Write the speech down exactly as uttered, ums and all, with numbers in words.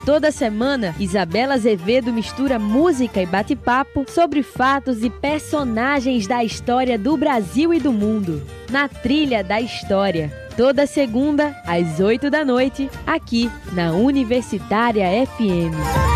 Toda semana, Isabela Azevedo mistura música e bate-papo sobre fatos e personagens da história do Brasil e do mundo. Na Trilha da História. Toda segunda, às oito da noite, aqui na Universitária F M.